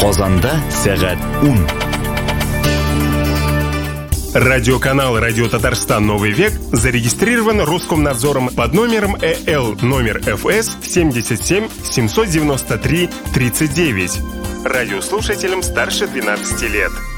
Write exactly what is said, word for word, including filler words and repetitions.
Казанда сәгать ун. Радиоканал «Радио Татарстан. Новый век» зарегистрирован Роскомнадзором под номером Э Л номер Ф С семьдесят семь семьсот девяносто три тридцать девять. Радиослушателям старше двенадцати лет.